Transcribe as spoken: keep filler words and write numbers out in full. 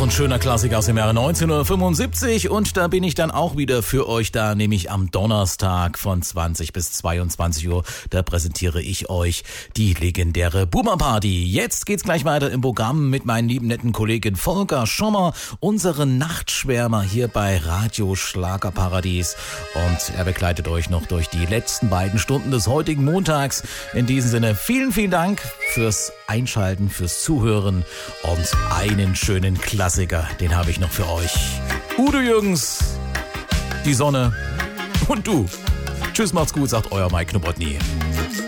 ein schöner Klassiker aus dem Jahre neunzehnhundertfünfundsiebzig und da bin ich dann auch wieder für euch da, nämlich am Donnerstag von zwanzig bis zweiundzwanzig Uhr. Da präsentiere ich euch die legendäre Boomer Party. Jetzt geht's gleich weiter im Programm mit meinem lieben netten Kollegen Volker Schommer, unseren Nachtschwärmer hier bei Radio Schlagerparadies. Und er begleitet euch noch durch die letzten beiden Stunden des heutigen Montags. In diesem Sinne vielen, vielen Dank fürs Einschalten, fürs Zuhören und einen schönen Klassiker, den habe ich noch für euch. Udo Jürgens, die Sonne und du. Tschüss, macht's gut, sagt euer Mike Knubotny.